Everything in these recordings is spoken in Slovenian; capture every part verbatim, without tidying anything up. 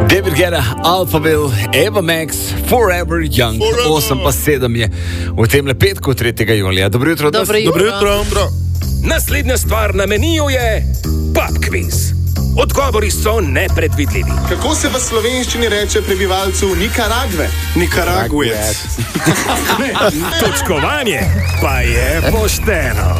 David Guetta, Alphaville, Eva Max, Forever Young, osem pa sedem je v tem petku tretjega julija. Dobro jutro, Dobro jutro. Dobro jutro. Dobro. Naslednja stvar na meniju je pub quiz. Odgovori so nepredvidljivi. Kako se v slovenščini reče prebivalcu Nikaragve? Nikaragujec. Točkovanje pa je pošteno.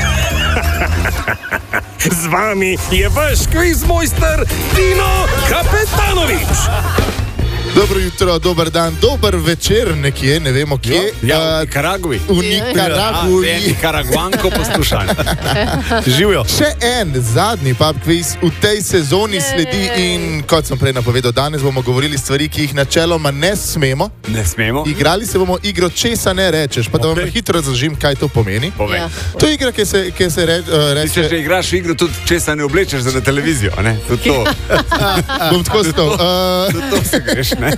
Z vami je vaš kviz mojster Tino Kapetanovič. Dobro jutro, dober dan, dober večer nekje, ne vemo kje. Ja, v Nikaragvi. V Nikaragvi. Ja, Nikaraguanko poslušaj. Živijo. Še en zadnji pub quiz v tej sezoni sledi in kot sem prej napovedal, danes bomo govorili stvari, ki jih načeloma ne smemo. Ne smemo? Igrali se bomo igro Česa ne rečeš, pa da vam hitro razložim, kaj to pomeni. Povej. Ja. To je igra, ki se, ki se re, uh, Ti reče... če že igraš igro, tudi česa ne oblečeš za na televizijo, ne? Tudi to. Bom tako stal. Uh, Tudi to se greš, ne?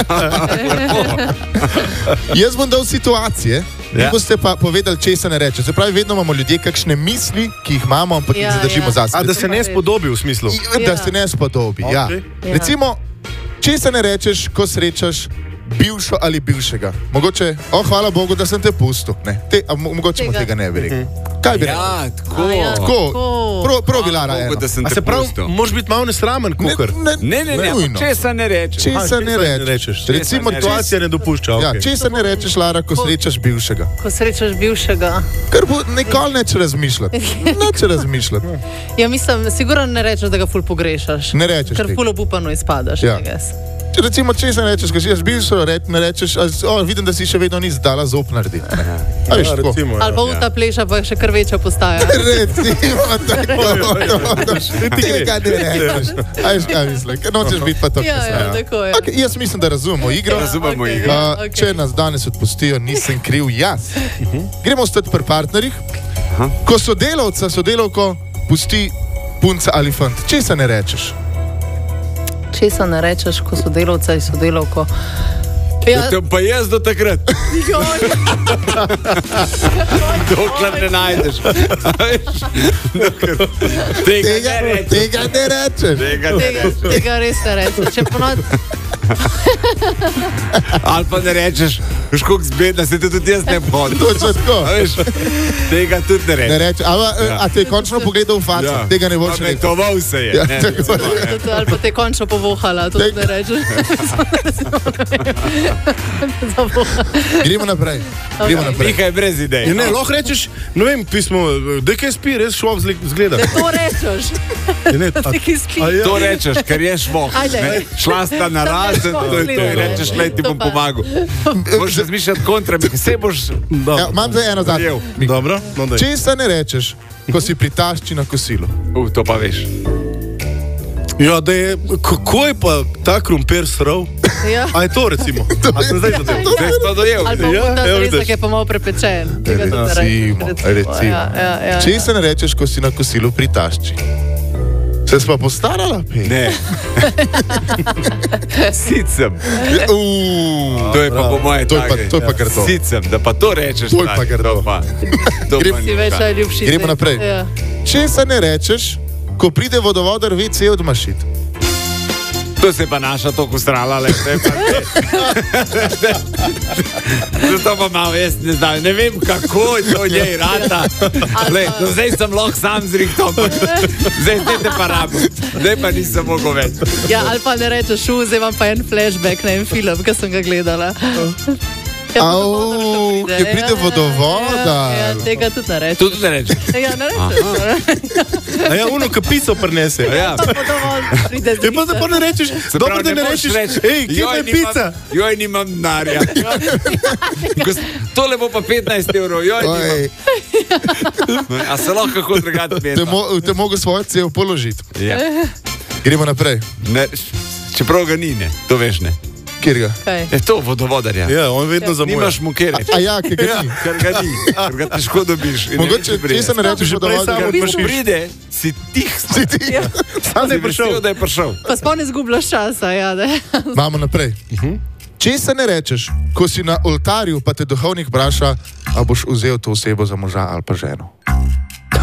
Jaz bom dal situacije, vi Ja. boste pa povedali, česa ne rečeš. Se pravi, vedno imamo ljudje kakšne misli, ki jih imamo, ampak jih Ja, zadržimo ja. zase. A da se ne spodobi v smislu. I- Da se ne spodobi, ja. Okej. Ja. Recimo, česa ne rečeš, ko srečaš bivšo ali bivšega. Mogoče, o, hvala Bogu, da sem te pustil. Ne, te, a, mo- mogoče mu Tega. tega ne bi rekel. Kaj bi rekel? Ja, tako. A ja. Tako, pro, probi Hvala Lara Bogu, eno. da sem A te se pravi, pustil. moraš biti malo nesramen, kukar. Ne, Ne, ne, ne, nujno. česa ne rečeš. Česa ne rečeš. Recimo, ne česa- Situacija ne dopušča. Ja, okej. česa ne rečeš, Lara, ko srečaš bivšega? Ko srečaš bivšega. Ker bo nikoli neče razmišljati. Neče razmišljati. Ja, mislim, sigurno ne rečeš, da ga ful pogrešaš. Ne rečeš Ker tega. ful obupano izpadaš. Ja. I guess. Če recimo, če se ne rečeš, ko si jaz bivšo, re, ne rečeš, a, o, vidim, da si še vedno nisi dala zob narediti. A veš, Ja, tako. recimo, ja. Ali pa uta pleša, pa še kar večja postaja. Recimo, tako. Tega ne rečeš. A veš, kaj mislim, ker nočeš biti pa tako. Ja, ja, tako je. Okay, jaz mislim, da razumemo igro. Razumemo okej. igro. Uh, okej. Če nas danes odpustijo, nisem kriv jaz. Gremo ostati pri partnerjih. Ko sodelavca, sodelavko pusti punca ali fant, česa ne rečeš? Česa ne rečeš, ko sodelavca in sodelavko? Ja, Te pa jaz do takrat, joj, dokler ne najdeš. A veš? Dokler- Tega Tega, ne rečeš. tega ne rečeš. Tega ne tega, rečeš. tega res ne rečeš. Če ponovno, Ali pa ne rečeš, veš, koliko zbedna se te tudi jaz ne bom. Točno tako. A veš, tega tudi ne Ne rečeš. rečeš. A, a, a te je končno pogledal v faco? Ja. Tega ne boš Pa rekel. metoval se je. Ja, ne, tako je. recimo, ne. tudi- ali pa te končno povohala, to Tega- ne rečeš. Gremo naprej. Gremo naprej. Mika je brez idej. Ja, ne, lahko rečeš, ne vem, pismo, D K S P, res šlo zgleda. Ne, to rečeš. Ja, ne, a- Neki spi. a ja. To rečeš, ker je švoh. Ajde. ne. Šla sta na razen, to je to. In rečeš, lej, ti bom To pa. pomagal. Boš razmišljati kontra, Mika. Sej boš... Ja, imam zdaj eno zadnjo. Verjel. Dobro, no daj. Česa ne rečeš, ko si pri tašči na kosilu? Uh, to pa veš. Ja, da je, kako je pa ta krompir srov? Ja. A je to recimo? A sem zdaj zadev? Zdaj si to dojel. Ali pa Ja, ja, evo, res, vidiš. ki je pa malo prepečen. Tega tudi ne Recimo, rečeš. recimo. Ja, ja, ja. Česa ne rečeš, ko si na kosilu pri tašči? Se si pa postarala, Pej? Ne. Sicem. Ja, uuu. To je pa po moje To je pa- take. to je pa kar to. Sicem, da pa to rečeš. To je tak, pa kar to. pa- To pa Si ni več šans. najljubši. Gremo naprej. Ja. Česa ne rečeš, ko pride vodovodar ve ce odmašit? To se je pa naša toliko strala, le to je pa Zato pa malo jaz ne znam, ne vem kako je to njej rata. Le, do zdaj sem lahko sam zrihtal, pa zdaj zdaj te pa rabo. Zdaj pa nisem mogel več. Ja, ali pa ne rečeš, šu, zdaj imam pa en flashback na en film, ki sem ga gledala. Ja, Au, ki pride vodovodar. Ja, ja, tega tudi ne rečeš. To tudi ne rečeš. Ja, ne rečeš. A ja, uno, ki pico prinese. Ja. Pa dovolj pride Ja, pa da pa ne rečeš, Se dobro, pravi, da ne moreš rečeš, reči, hej, kje "Joj, je nimam- pica? Joj, nimam denarja. Gos- Tole bo pa petnajst evrov, joj, Oj, nimam. A se lahko kako drugače te, peta? mo, te mogo svojo cev položiti. Ja. Gremo naprej. Ne, čeprav ga ni, ne, to veš, ne. Kjer ga? Kaj? Je to vodovodarja. Ja, on vedno zamuja. Nimaš mu kje reči. A ja, ki ga ni. Ker ga ni, ker ga težko dobiš. in ne Mogoče veš, če pride. česa ne rečeš Že prej vodovodar? samo Ker ko odpršiš. pride, si tih, Si ti? Ja. Sam si je prišel. vesel, da je prišel. Pa sploh ne zgubljaš časa, ja, ne. Imamo naprej. Česa ne rečeš, ko si na oltarju, pa te duhovnik vpraša, a boš vzel to osebo za moža ali pa ženo?